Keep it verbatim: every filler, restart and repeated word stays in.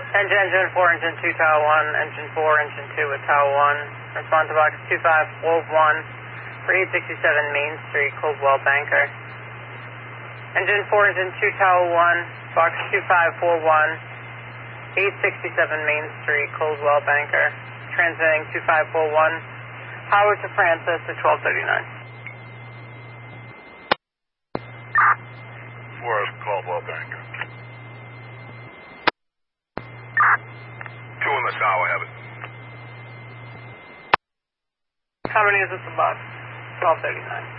Engine, engine four, engine two, tower one, engine four, engine two with tower one. Respond to box two five four one for eight sixty-seven Main Street, Coldwell Banker. Engine four, engine two, tower one, box two five four one, eight sixty-seven Main Street, Coldwell Banker. Transmitting two five four one, Howard to Francis at twelve thirty-nine. Forest, Coldwell Banker. Two in the tower, have it. How many is this in box? twelve thirty-nine.